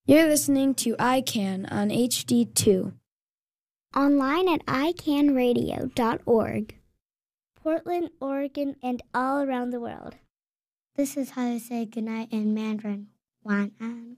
You're listening to iCan on HD2. Online at icanradio.org. Portland, Oregon, and all around the world. This is how to say goodnight in Mandarin.晚安.